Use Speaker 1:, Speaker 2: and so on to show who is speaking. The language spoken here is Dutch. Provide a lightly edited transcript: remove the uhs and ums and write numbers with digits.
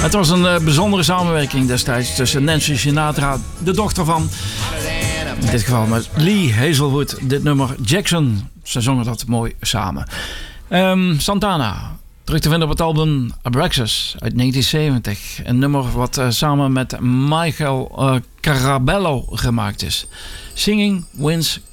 Speaker 1: Het was een bijzondere samenwerking destijds tussen Nancy Sinatra, de dochter van, in dit geval met Lee Hazelwood, dit nummer Jackson. Ze zongen dat mooi samen. Santana, terug te vinden op het album Abraxas uit 1970. Een nummer wat samen met Michael Carabello gemaakt is. Singing Wins